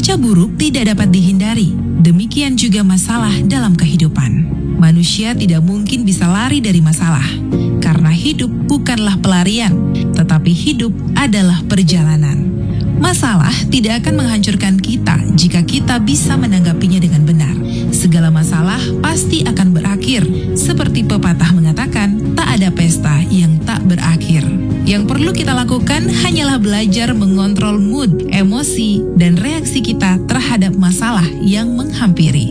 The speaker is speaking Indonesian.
Cuaca buruk tidak dapat dihindari, demikian juga masalah dalam kehidupan. Manusia tidak mungkin bisa lari dari masalah, karena hidup bukanlah pelarian, tetapi hidup adalah perjalanan. Masalah tidak akan menghancurkan kita jika kita bisa menanggapinya dengan benar. Segala masalah pasti akan berakhir, seperti pepatah mengatakan, tak ada pesta yang tak berakhir. Yang perlu kita lakukan hanyalah belajar mengontrol mood, emosi, dan reaksi kita terhadap masalah yang menghampiri.